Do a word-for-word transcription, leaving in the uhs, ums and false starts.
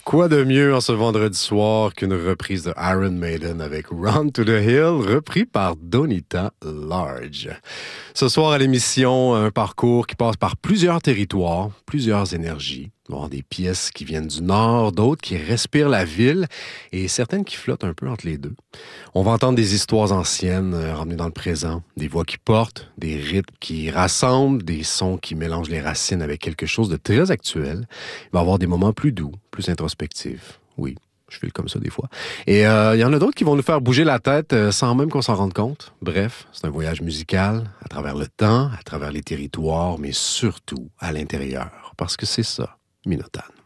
Quoi de mieux en ce vendredi soir qu'une reprise de Iron Maiden avec Run to the Hill, repris par Donita Large. Ce soir à l'émission, un parcours qui passe par plusieurs territoires, plusieurs énergies. Il va y avoir des pièces qui viennent du nord, d'autres qui respirent la ville et certaines qui flottent un peu entre les deux. On va entendre des histoires anciennes euh, ramenées dans le présent, des voix qui portent, des rythmes qui rassemblent, des sons qui mélangent les racines avec quelque chose de très actuel. Il va y avoir des moments plus doux, plus introspectifs. Oui, je file comme ça des fois. Et euh, il y en a d'autres qui vont nous faire bouger la tête euh, sans même qu'on s'en rende compte. Bref, c'est un voyage musical à travers le temps, à travers les territoires, mais surtout à l'intérieur. Parce que c'est ça, Minotagne.